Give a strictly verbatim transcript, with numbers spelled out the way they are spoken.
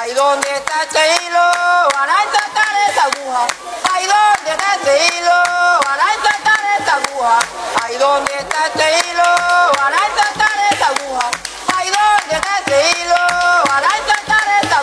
Ay, ¿dónde está ese hilo? Para encontrar esa aguja. Ay, ¿dónde está ese hilo? Para encontrar esa aguja. Ay, ¿dónde está ese hilo?